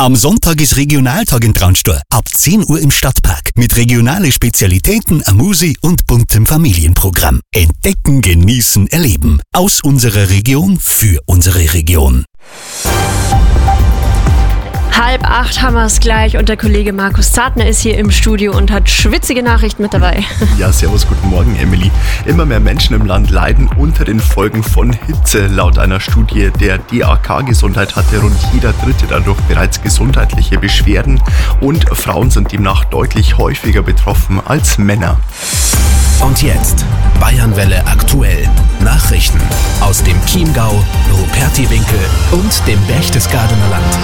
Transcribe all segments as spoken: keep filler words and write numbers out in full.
Am Sonntag ist Regionaltag in Traunstein. Ab zehn Uhr im Stadtpark. Mit regionalen Spezialitäten, a Musi und buntem Familienprogramm. Entdecken, genießen, erleben. Aus unserer Region, für unsere Region. Halb acht haben wir es gleich und der Kollege Markus Zartner ist hier im Studio und hat schwitzige Nachrichten mit dabei. Ja, servus, guten Morgen, Emily. Immer mehr Menschen im Land leiden unter den Folgen von Hitze. Laut einer Studie der D A K-Gesundheit hatte rund jeder Dritte dadurch bereits gesundheitliche Beschwerden und Frauen sind demnach deutlich häufiger betroffen als Männer. Und jetzt Bayernwelle aktuell. Nachrichten aus dem Chiemgau, Rupertiwinkel und dem Berchtesgadener Land.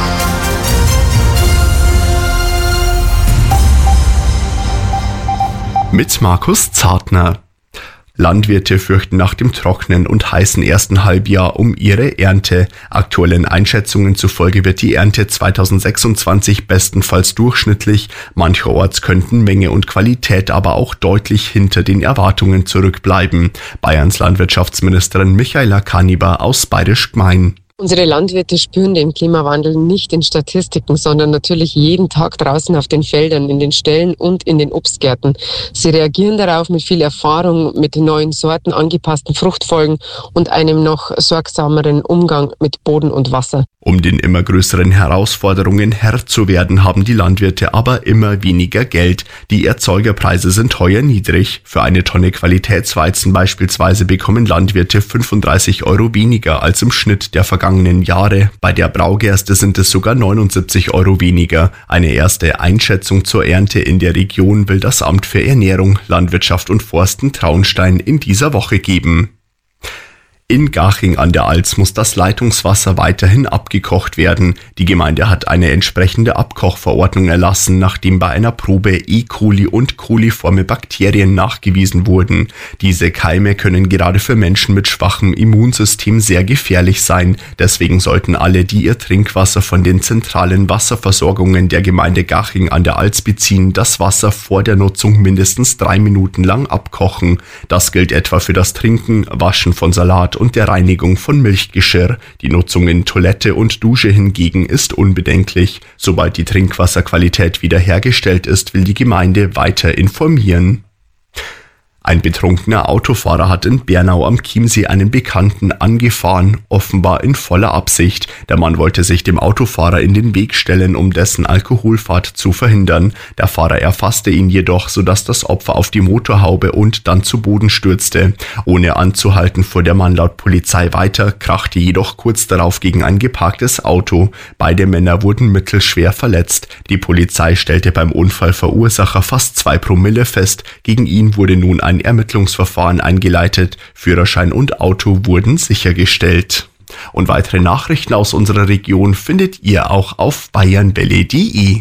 Mit Markus Zartner. Landwirte fürchten nach dem trockenen und heißen ersten Halbjahr um ihre Ernte. Aktuellen Einschätzungen zufolge wird die Ernte zweitausendsechsundzwanzig bestenfalls durchschnittlich. Mancherorts könnten Menge und Qualität aber auch deutlich hinter den Erwartungen zurückbleiben. Bayerns Landwirtschaftsministerin Michaela Kaniber aus Bayerisch Gmein. Unsere Landwirte spüren den Klimawandel nicht in Statistiken, sondern natürlich jeden Tag draußen auf den Feldern, in den Ställen und in den Obstgärten. Sie reagieren darauf mit viel Erfahrung, mit neuen Sorten, angepassten Fruchtfolgen und einem noch sorgsameren Umgang mit Boden und Wasser. Um den immer größeren Herausforderungen Herr zu werden, haben die Landwirte aber immer weniger Geld. Die Erzeugerpreise sind heuer niedrig. Für eine Tonne Qualitätsweizen beispielsweise bekommen Landwirte fünfunddreißig Euro weniger als im Schnitt der vergangenen Jahre. Bei der Braugerste sind es sogar neunundsiebzig Euro weniger. Eine erste Einschätzung zur Ernte in der Region will das Amt für Ernährung, Landwirtschaft und Forsten Traunstein in dieser Woche geben. In Gaching an der Alz muss das Leitungswasser weiterhin abgekocht werden. Die Gemeinde hat eine entsprechende Abkochverordnung erlassen, nachdem bei einer Probe E. coli und coliforme Bakterien nachgewiesen wurden. Diese Keime können gerade für Menschen mit schwachem Immunsystem sehr gefährlich sein. Deswegen sollten alle, die ihr Trinkwasser von den zentralen Wasserversorgungen der Gemeinde Gaching an der Alz beziehen, das Wasser vor der Nutzung mindestens drei Minuten lang abkochen. Das gilt etwa für das Trinken, Waschen von Salat und der Reinigung von Milchgeschirr. Die Nutzung in Toilette und Dusche hingegen ist unbedenklich. Sobald die Trinkwasserqualität wiederhergestellt ist, will die Gemeinde weiter informieren. Ein betrunkener Autofahrer hat in Bernau am Chiemsee einen Bekannten angefahren, offenbar in voller Absicht. Der Mann wollte sich dem Autofahrer in den Weg stellen, um dessen Alkoholfahrt zu verhindern. Der Fahrer erfasste ihn jedoch, sodass das Opfer auf die Motorhaube und dann zu Boden stürzte. Ohne anzuhalten fuhr der Mann laut Polizei weiter, krachte jedoch kurz darauf gegen ein geparktes Auto. Beide Männer wurden mittelschwer verletzt. Die Polizei stellte beim Unfallverursacher fast zwei Promille fest. Gegen ihn wurde nun ein Ermittlungsverfahren eingeleitet. Führerschein und Auto wurden sichergestellt. Und weitere Nachrichten aus unserer Region findet ihr auch auf bayernwelle punkt de.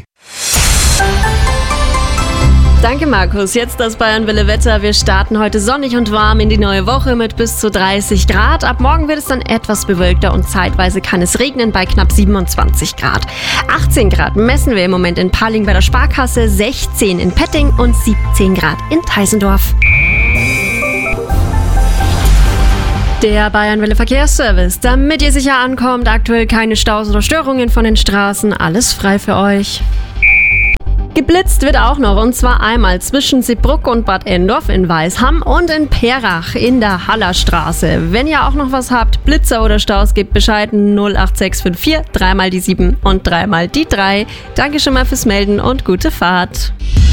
Danke Markus, jetzt das Bayernwelle Wetter. Wir starten heute sonnig und warm in die neue Woche mit bis zu dreißig Grad. Ab morgen wird es dann etwas bewölkter und zeitweise kann es regnen bei knapp siebenundzwanzig Grad. achtzehn Grad messen wir im Moment in Palling bei der Sparkasse, sechzehn in Petting und siebzehn Grad in Teisendorf. Der Bayernwelle Verkehrsservice, damit ihr sicher ankommt, aktuell keine Staus oder Störungen von den Straßen, alles frei für euch. Geblitzt wird auch noch, und zwar einmal zwischen Seebrugg und Bad Endorf in Weisham und in Perach in der Hallerstraße. Wenn ihr auch noch was habt, Blitzer oder Staus, gebt Bescheid null acht sechs fünf vier, dreimal die sieben und dreimal die drei. Danke schon mal fürs Melden und gute Fahrt.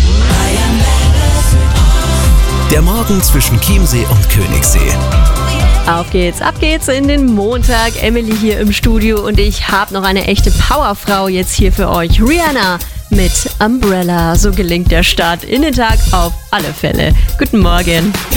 Der Morgen zwischen Chiemsee und Königssee. Auf geht's, ab geht's in den Montag. Emily hier im Studio und ich habe noch eine echte Powerfrau jetzt hier für euch. Rihanna mit Umbrella. So gelingt der Start in den Tag auf alle Fälle. Guten Morgen.